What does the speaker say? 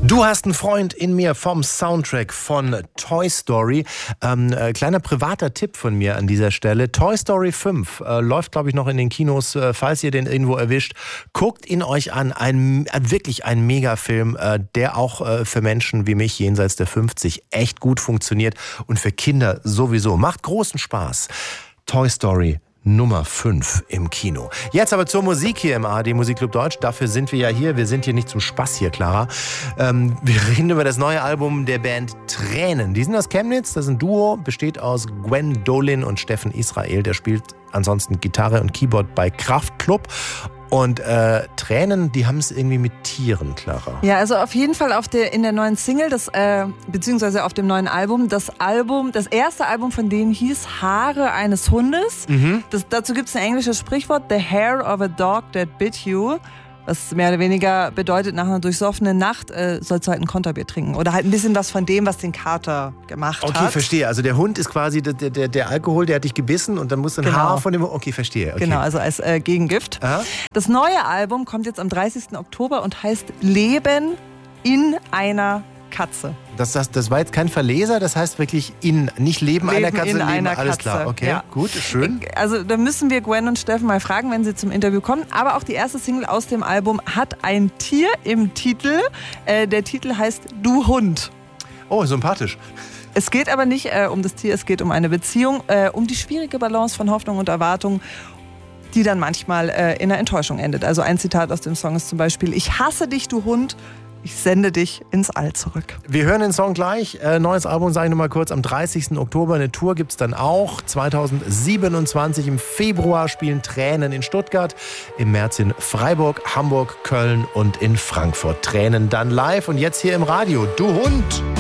Du hast einen Freund in mir vom Soundtrack von Toy Story. Kleiner privater Tipp von mir an dieser Stelle. Toy Story 5 läuft, glaube ich, noch in den Kinos, falls ihr den irgendwo erwischt. Guckt ihn euch an. Wirklich ein Megafilm, der auch für Menschen wie mich jenseits der 50 echt gut funktioniert und für Kinder sowieso. Macht großen Spaß. Toy Story Nummer 5 im Kino. Jetzt aber zur Musik hier im ARD Musikclub Deutsch. Dafür sind wir ja hier. Wir sind hier nicht zum Spaß hier, Clara. Wir reden über das neue Album der Band Tränen. Die sind aus Chemnitz. Das ist ein Duo. Besteht aus Gwen Dolin und Steffen Israel. Der spielt ansonsten Gitarre und Keyboard bei Kraftklub. Und Tränen, die haben es irgendwie mit Tieren, Clara. Ja, also auf jeden Fall in der neuen Single, beziehungsweise auf dem neuen Album. Das erste Album von denen hieß Haare eines Hundes. Mhm. Dazu gibt es ein englisches Sprichwort, The hair of a dog that bit you. Was mehr oder weniger bedeutet, nach einer durchsoffenen Nacht sollst du halt ein Konterbier trinken. Oder halt ein bisschen was von dem, was den Kater gemacht hat. Okay, verstehe. Also der Hund ist quasi der Alkohol, der hat dich gebissen und dann muss ein Haar von dem... Okay, verstehe. Okay. Genau, also als Gegengift. Aha. Das neue Album kommt jetzt am 30. Oktober und heißt Leben in einer Katze. Das war jetzt kein Verleser, das heißt wirklich nicht Leben einer Katze, in einer alles Katze. Klar. Okay, ja. Gut, schön. Also da müssen wir Gwen und Steffen mal fragen, wenn sie zum Interview kommen. Aber auch die erste Single aus dem Album hat ein Tier im Titel. Der Titel heißt Du Hund. Oh, sympathisch. Es geht aber nicht um das Tier, es geht um eine Beziehung, um die schwierige Balance von Hoffnung und Erwartung, die dann manchmal in einer Enttäuschung endet. Also ein Zitat aus dem Song ist zum Beispiel: Ich hasse dich, du Hund. Ich sende dich ins All zurück. Wir hören den Song gleich. Neues Album, sage ich nochmal kurz, am 30. Oktober. Eine Tour gibt es dann auch. 2027 im Februar spielen Tränen in Stuttgart. Im März in Freiburg, Hamburg, Köln und in Frankfurt. Tränen dann live und jetzt hier im Radio. Du Hund!